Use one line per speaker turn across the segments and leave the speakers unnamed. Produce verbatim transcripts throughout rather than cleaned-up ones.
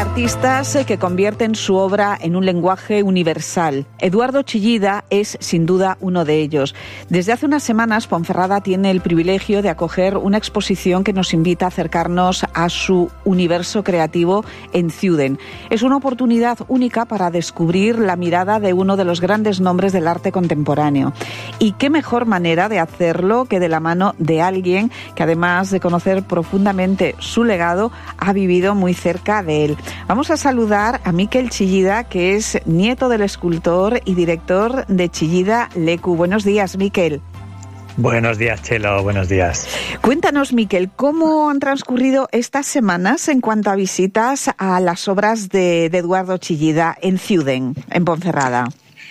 artistas que convierten su obra en un lenguaje universal. Eduardo Chillida es, sin duda, uno de ellos. Desde hace unas semanas, Ponferrada tiene el privilegio de acoger una exposición que nos invita a acercarnos a su universo creativo en Ciuden. Es una oportunidad única para descubrir la mirada de uno de los grandes nombres del arte contemporáneo. Y qué mejor manera de hacerlo que de la mano de alguien que, además de conocer profundamente su legado, ha vivido muy cerca de él. Vamos a saludar a Mikel Chillida, que es nieto del escultor y director de Chillida Leku. Buenos días, Mikel.
Buenos días, Chelo. Buenos días.
Cuéntanos, Mikel, ¿cómo han transcurrido estas semanas en cuanto a visitas a las obras de, de Eduardo Chillida en Ciuden, en Ponferrada?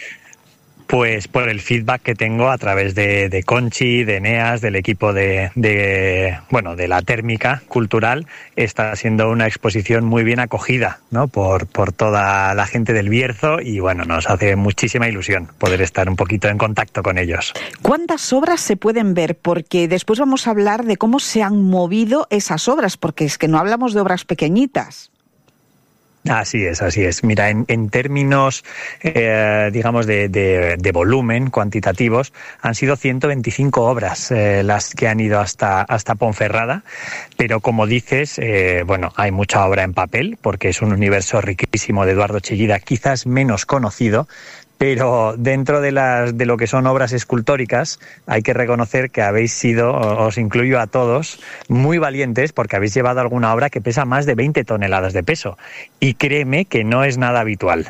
Pues por el feedback que tengo a través de, de Conchi, de Eneas, del equipo de, de, bueno, de la térmica cultural, está siendo una exposición muy bien acogida, ¿no? por, por toda la gente del Bierzo y bueno, nos hace muchísima ilusión poder estar un poquito en contacto con ellos.
¿Cuántas obras se pueden ver? Porque después vamos a hablar de cómo se han movido esas obras, porque es que no hablamos de obras pequeñitas.
Así es, así es. Mira, en, en términos, eh, digamos, de, de, de volumen cuantitativos, han sido ciento veinticinco obras eh, las que han ido hasta, hasta Ponferrada, pero como dices, eh, bueno, hay mucha obra en papel, porque es un universo riquísimo de Eduardo Chillida, quizás menos conocido, pero dentro de las de lo que son obras escultóricas hay que reconocer que habéis sido, os incluyo a todos, muy valientes porque habéis llevado alguna obra que pesa más de veinte toneladas de peso. Y créeme que no es nada habitual.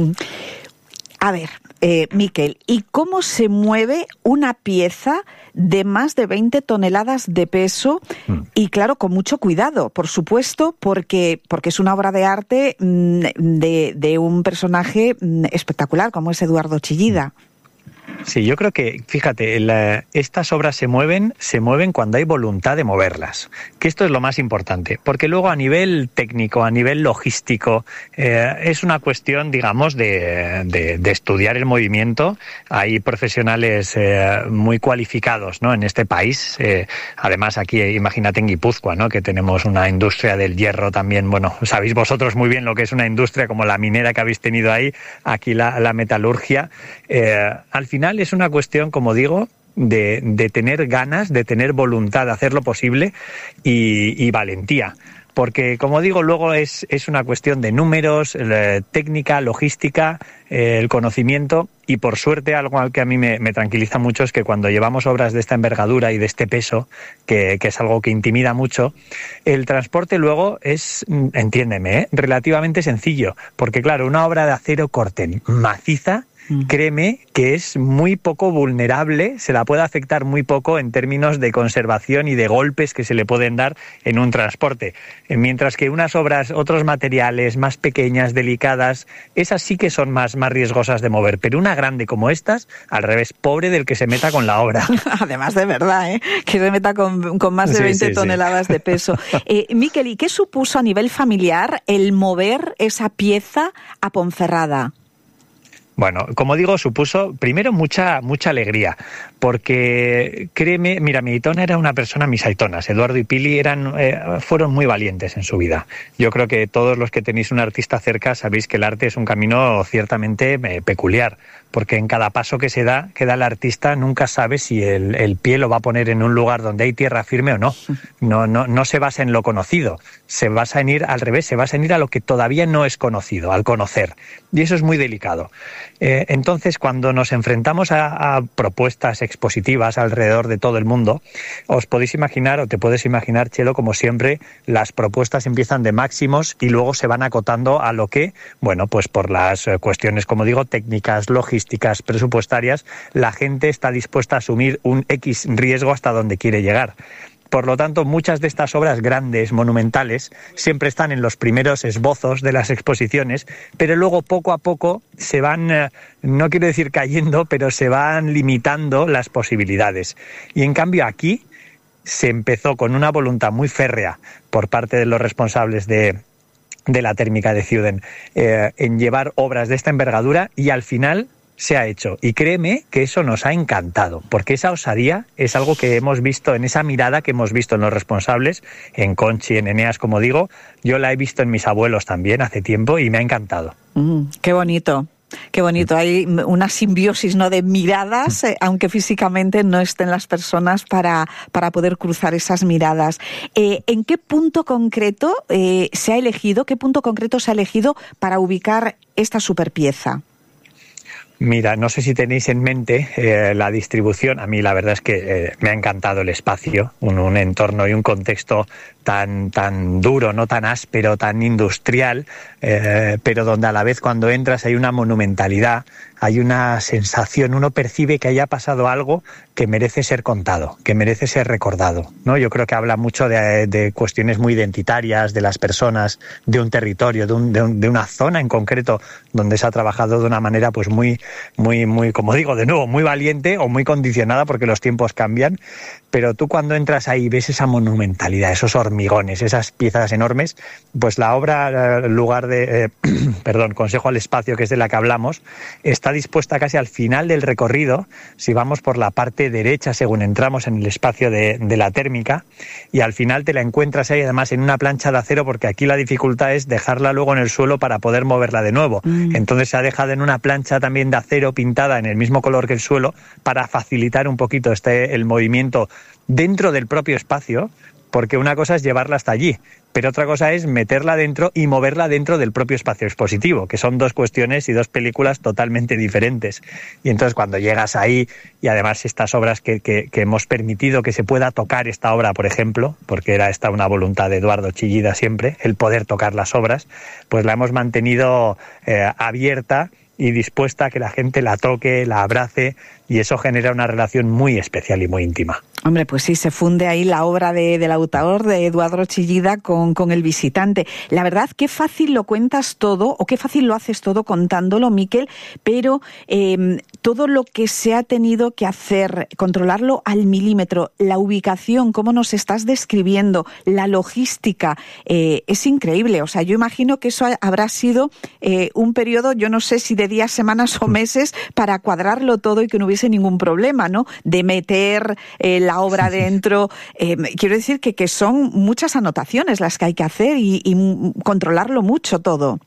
A ver, eh, Mikel, ¿y cómo se mueve una pieza de más de veinte toneladas de peso? Mm. Y claro, con mucho cuidado, por supuesto, porque, porque es una obra de arte mmm, de, de un personaje mmm, espectacular como es Eduardo Chillida.
Sí, yo creo que, fíjate, la, estas obras se mueven, se mueven cuando hay voluntad de moverlas, que esto es lo más importante, porque luego a nivel técnico, a nivel logístico, eh, es una cuestión, digamos, de, de, de estudiar el movimiento. Hay profesionales eh, muy cualificados, ¿no?, en este país. Eh, además, aquí, imagínate en Guipúzcoa, ¿no?, que tenemos una industria del hierro también. Bueno, sabéis vosotros muy bien lo que es una industria como la minera que habéis tenido ahí, aquí la, la metalurgia. Eh, al final, Al final es una cuestión, como digo, de, de tener ganas, de tener voluntad de hacer lo posible y, y valentía. Porque, como digo, luego es, es una cuestión de números, eh, técnica, logística, eh, el conocimiento. Y por suerte, algo que a mí me, me tranquiliza mucho es que cuando llevamos obras de esta envergadura y de este peso, que, que es algo que intimida mucho, el transporte luego es, entiéndeme, ¿eh?, relativamente sencillo. Porque, claro, una obra de acero corten maciza, créeme que es muy poco vulnerable, se la puede afectar muy poco en términos de conservación y de golpes que se le pueden dar en un transporte. Mientras que unas obras, otros materiales más pequeñas, delicadas, esas sí que son más, más riesgosas de mover. Pero una grande como estas, al revés, pobre del que se meta con la obra.
Además, de verdad, ¿eh?, que se meta con, con más de veinte sí, sí, toneladas sí. de peso. Eh, Mikel, ¿y qué supuso a nivel familiar el mover esa pieza a Ponferrada?
Bueno, como digo, supuso primero mucha mucha alegría, porque créeme, mira, mi aitona era una persona, mis aitonas, Eduardo y Pili, eran eh, fueron muy valientes en su vida. Yo creo que todos los que tenéis un artista cerca sabéis que el arte es un camino ciertamente eh, peculiar, porque en cada paso que se da, que da el artista, nunca sabe si el, el pie lo va a poner en un lugar donde hay tierra firme o no. No, no, no se basa en lo conocido, se basa en ir al revés, se basa en ir a lo que todavía no es conocido, al conocer. Y eso es muy delicado. Eh, entonces, cuando nos enfrentamos a, a propuestas expositivas alrededor de todo el mundo, os podéis imaginar, o te puedes imaginar, Chelo, como siempre, las propuestas empiezan de máximos y luego se van acotando a lo que, bueno, pues por las cuestiones, como digo, técnicas, logísticas, presupuestarias, la gente está dispuesta a asumir un X riesgo hasta donde quiere llegar. Por lo tanto, muchas de estas obras grandes, monumentales, siempre están en los primeros esbozos de las exposiciones, pero luego poco a poco se van, eh, no quiero decir cayendo, pero se van limitando las posibilidades. Y en cambio aquí se empezó con una voluntad muy férrea por parte de los responsables de, de la térmica de Ciuden eh, en llevar obras de esta envergadura y al final se ha hecho. Y créeme que eso nos ha encantado, porque esa osadía es algo que hemos visto en esa mirada que hemos visto en los responsables, en Conchi, en Eneas, como digo. Yo la he visto en mis abuelos también hace tiempo y me ha encantado.
Mm, qué bonito. Qué bonito, hay una simbiosis, ¿no?, de miradas, eh, aunque físicamente no estén las personas para, para poder cruzar esas miradas. Eh, ¿En qué punto concreto eh, se ha elegido, qué punto concreto se ha elegido para ubicar esta superpieza?
Mira, no sé si tenéis en mente eh, la distribución. A mí la verdad es que eh, me ha encantado el espacio, un, un entorno y un contexto tan tan duro, no tan áspero, tan industrial, eh, pero donde a la vez cuando entras hay una monumentalidad, hay una sensación, uno percibe que haya pasado algo que merece ser contado, que merece ser recordado, ¿no? Yo creo que habla mucho de, de cuestiones muy identitarias, de las personas, de un territorio, de, un, de, un, de una zona en concreto donde se ha trabajado de una manera pues muy, muy, muy, como digo, de nuevo, muy valiente o muy condicionada porque los tiempos cambian, pero tú cuando entras ahí ves esa monumentalidad, esos hormigones, esas piezas enormes, pues la obra, en lugar de, eh, perdón, Consejo al Espacio, que es de la que hablamos, está dispuesta casi al final del recorrido, si vamos por la parte derecha según entramos en el espacio de, de la térmica, y al final te la encuentras ahí además en una plancha de acero, porque aquí la dificultad es dejarla luego en el suelo para poder moverla de nuevo. Mm. Entonces se ha dejado en una plancha también de acero pintada en el mismo color que el suelo para facilitar un poquito este el movimiento dentro del propio espacio, porque una cosa es llevarla hasta allí, pero otra cosa es meterla dentro y moverla dentro del propio espacio expositivo, que son dos cuestiones y dos películas totalmente diferentes. Y entonces cuando llegas ahí, y además estas obras que, que, que hemos permitido que se pueda tocar esta obra, por ejemplo, porque era esta una voluntad de Eduardo Chillida siempre, el poder tocar las obras, pues la hemos mantenido eh, abierta y dispuesta a que la gente la toque, la abrace, y eso genera una relación muy especial y muy íntima.
Hombre, pues sí, se funde ahí la obra de, del autor, de Eduardo Chillida, con, con el visitante. La verdad, qué fácil lo cuentas todo, o qué fácil lo haces todo contándolo, Miquel, pero eh, todo lo que se ha tenido que hacer, controlarlo al milímetro, la ubicación, cómo nos estás describiendo, la logística, eh, es increíble. O sea, yo imagino que eso habrá sido eh, un periodo, yo no sé si de días, semanas o meses, para cuadrarlo todo y que no hubiese ningún problema, ¿no?, de meter eh, la obra dentro. Eh, quiero decir que, que son muchas anotaciones las que hay que hacer y, y controlarlo mucho todo.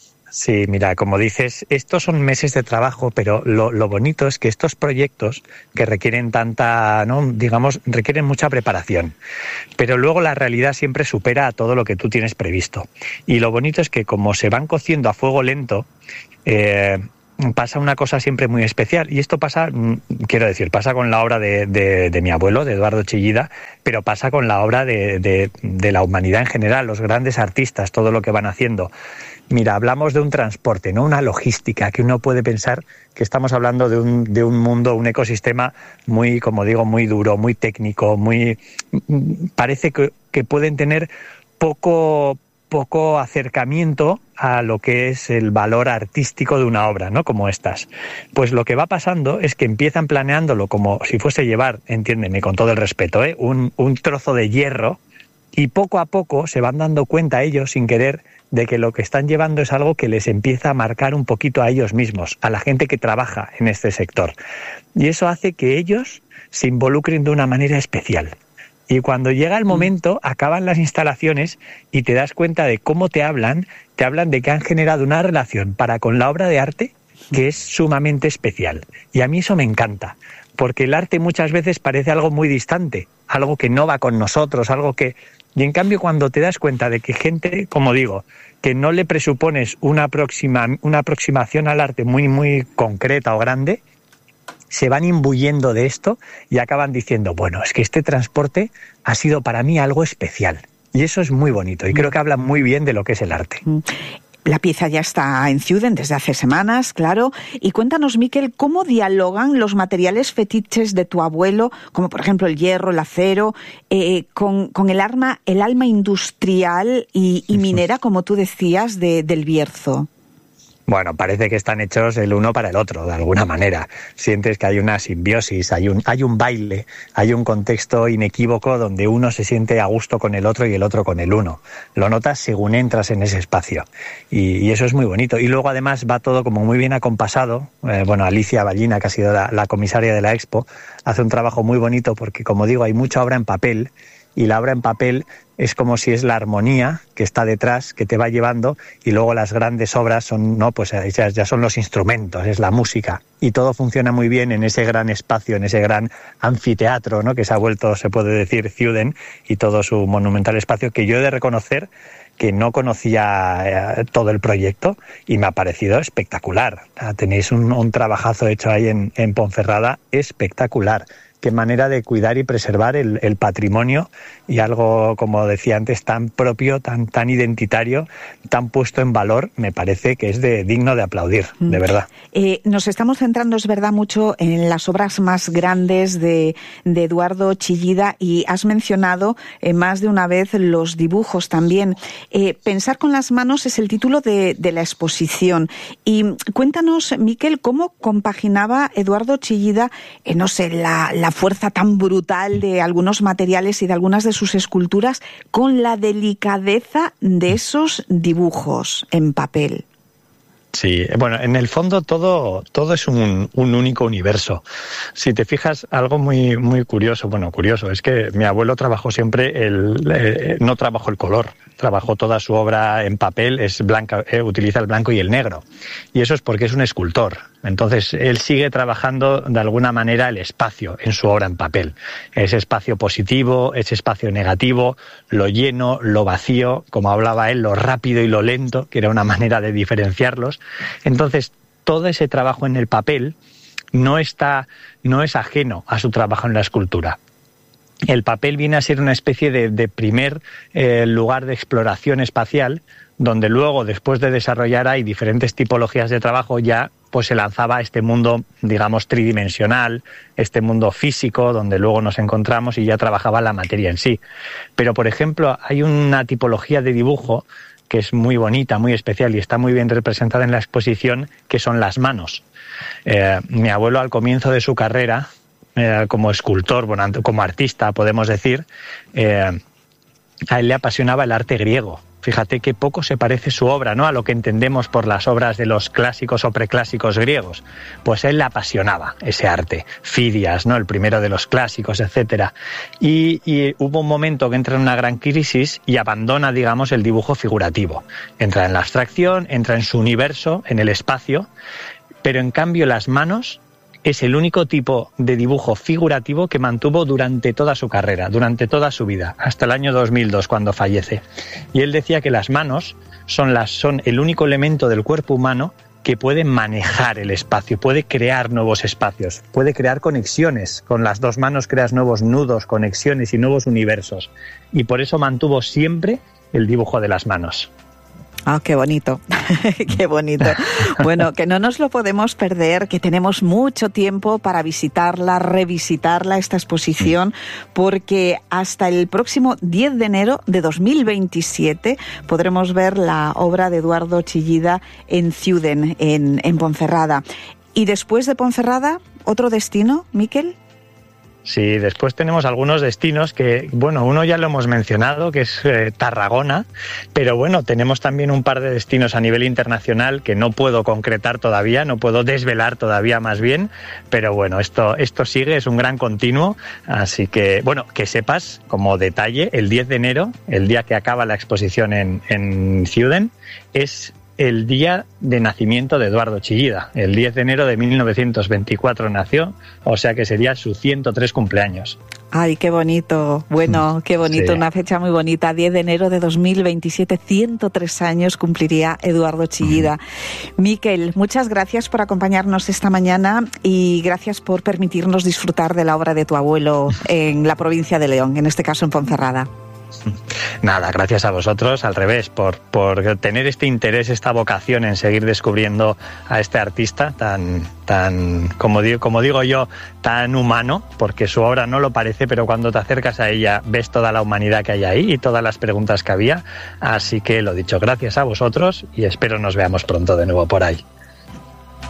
Sí, mira, como dices, estos son meses de trabajo, pero lo, lo bonito es que estos proyectos que requieren tanta, ¿no?, digamos, requieren mucha preparación, pero luego la realidad siempre supera a todo lo que tú tienes previsto. Y lo bonito es que como se van cociendo a fuego lento, eh, pasa una cosa siempre muy especial, y esto pasa, quiero decir, pasa con la obra de, de, de mi abuelo, de Eduardo Chillida, pero pasa con la obra de, de, de la humanidad en general, los grandes artistas, todo lo que van haciendo. Mira, hablamos de un transporte, no una logística, que uno puede pensar que estamos hablando de un, de un mundo, un ecosistema muy, como digo, muy duro, muy técnico, muy, parece que, que pueden tener poco poco acercamiento a lo que es el valor artístico de una obra, ¿no?, como estas. Pues lo que va pasando es que empiezan planeándolo como si fuese llevar, entiéndeme, con todo el respeto, ¿eh?, un, un trozo de hierro, y poco a poco se van dando cuenta ellos, sin querer, de que lo que están llevando es algo que les empieza a marcar un poquito a ellos mismos, a la gente que trabaja en este sector. Y eso hace que ellos se involucren de una manera especial. Y cuando llega el momento, acaban las instalaciones y te das cuenta de cómo te hablan, te hablan de que han generado una relación para con la obra de arte que es sumamente especial. Y a mí eso me encanta, porque el arte muchas veces parece algo muy distante, algo que no va con nosotros, algo que... Y en cambio, cuando te das cuenta de que gente, como digo, que no le presupones una, aproxima, una aproximación al arte muy, muy concreta o grande, se van imbuyendo de esto y acaban diciendo, bueno, es que este transporte ha sido para mí algo especial. Y eso es muy bonito y creo que habla muy bien de lo que es el arte.
La pieza ya está en Ciuden desde hace semanas, claro. Y cuéntanos, Miquel, ¿cómo dialogan los materiales fetiches de tu abuelo, como por ejemplo el hierro, el acero, eh, con, con el, arma, el alma industrial y, y minera, como tú decías, de, del Bierzo?
bueno, parece que están hechos el uno para el otro, de alguna manera. Sientes que hay una simbiosis, hay un, hay un baile, hay un contexto inequívoco donde uno se siente a gusto con el otro y el otro con el uno. Lo notas según entras en ese espacio. Y, y eso es muy bonito. Y luego además va todo como muy bien acompasado. Eh, bueno, Alicia Ballina, que ha sido la, la comisaria de la Expo, hace un trabajo muy bonito porque, como digo, hay mucha obra en papel. Y la obra en papel es como si es la armonía que está detrás, que te va llevando, y luego las grandes obras son, no, pues ya, ya son los instrumentos, es la música, y todo funciona muy bien en ese gran espacio, en ese gran anfiteatro, ¿no?, que se ha vuelto, se puede decir, Ciuden, y todo su monumental espacio, que yo he de reconocer que no conocía eh, todo el proyecto y me ha parecido espectacular. Tenéis un, un trabajazo hecho ahí en, en Ponferrada espectacular. Qué manera de cuidar y preservar el, el patrimonio, y algo, como decía antes, tan propio, tan, tan identitario, tan puesto en valor, me parece que es de, digno de aplaudir, de verdad.
Eh, nos estamos centrando, es verdad, mucho en las obras más grandes de, de Eduardo Chillida, y has mencionado eh, más de una vez los dibujos también. Eh, Pensar con las manos es el título de, de la exposición. Y cuéntanos, Miquel, cómo compaginaba Eduardo Chillida, eh, no sé, la, la fuerza tan brutal de algunos materiales y de algunas de sus esculturas con la delicadeza de esos dibujos en papel.
Sí, bueno, en el fondo todo, todo es un, un único universo. Si te fijas, algo muy, muy curioso, bueno, curioso, es que mi abuelo trabajó siempre, el, eh, no trabajó el color, trabajó toda su obra en papel, es blanca, eh, utiliza el blanco y el negro. Y eso es porque es un escultor. Entonces, él sigue trabajando de alguna manera el espacio en su obra en papel. Ese espacio positivo, ese espacio negativo, lo lleno, lo vacío, como hablaba él, lo rápido y lo lento, que era una manera de diferenciarlos. Entonces, todo ese trabajo en el papel no está, no es ajeno a su trabajo en la escultura. El papel viene a ser una especie de, de primer eh, lugar de exploración espacial, donde luego, después de desarrollar ahí diferentes tipologías de trabajo, ya pues se lanzaba a este mundo, digamos, tridimensional, este mundo físico, donde luego nos encontramos, y ya trabajaba la materia en sí. Pero, por ejemplo, hay una tipología de dibujo que es muy bonita, muy especial y está muy bien representada en la exposición, que son las manos. Eh, mi abuelo, al comienzo de su carrera, eh, como escultor, bueno, como artista, podemos decir, eh, a él le apasionaba el arte griego. Fíjate qué poco se parece su obra, ¿no?, a lo que entendemos por las obras de los clásicos o preclásicos griegos. Pues a él le apasionaba ese arte. Fidias, ¿no?, el primero de los clásicos, etcétera. Y, y hubo un momento que entra en una gran crisis y abandona, digamos, el dibujo figurativo. Entra en la abstracción, entra en su universo, en el espacio, pero en cambio las manos es el único tipo de dibujo figurativo que mantuvo durante toda su carrera, durante toda su vida, hasta el año dos mil dos, cuando fallece. Y él decía que las manos son, las, son el único elemento del cuerpo humano que puede manejar el espacio, puede crear nuevos espacios, puede crear conexiones. Con las dos manos creas nuevos nudos, conexiones y nuevos universos. Y por eso mantuvo siempre el dibujo de las manos.
Ah, qué bonito, qué bonito. Bueno, que no nos lo podemos perder, que tenemos mucho tiempo para visitarla, revisitarla, esta exposición, porque hasta el próximo diez de enero de dos mil veintisiete podremos ver la obra de Eduardo Chillida en Ciuden, en, en Ponferrada. Y después de Ponferrada, ¿otro destino, Miquel?
Sí, después tenemos algunos destinos que, bueno, uno ya lo hemos mencionado, que es eh, Tarragona, pero bueno, tenemos también un par de destinos a nivel internacional que no puedo concretar todavía, no puedo desvelar todavía más bien, pero bueno, esto, esto sigue, es un gran continuo, así que, bueno, que sepas como detalle, el diez de enero, el día que acaba la exposición en, en Ciuden, es el día de nacimiento de Eduardo Chillida. El diez de enero de mil novecientos veinticuatro nació, o sea que sería su ciento tres cumpleaños.
Ay, qué bonito. Bueno, qué bonito, sí. Una fecha muy bonita. diez de enero de dos mil veintisiete, ciento tres años cumpliría Eduardo Chillida. Mm. Miquel, muchas gracias por acompañarnos esta mañana y gracias por permitirnos disfrutar de la obra de tu abuelo en la provincia de León, en este caso en Ponferrada.
Nada, gracias a vosotros, al revés, por, por tener este interés, esta vocación en seguir descubriendo a este artista tan, tan como digo, como digo yo, tan humano, porque su obra no lo parece, pero cuando te acercas a ella ves toda la humanidad que hay ahí y todas las preguntas que había. Así que lo dicho, gracias a vosotros y espero nos veamos pronto de nuevo por ahí.